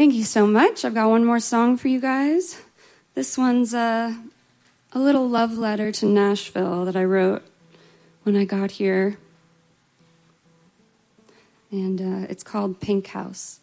Thank you so much. I've got one more song for you guys. This one's a little love letter to Nashville that I wrote when I got here. And it's called Pink House.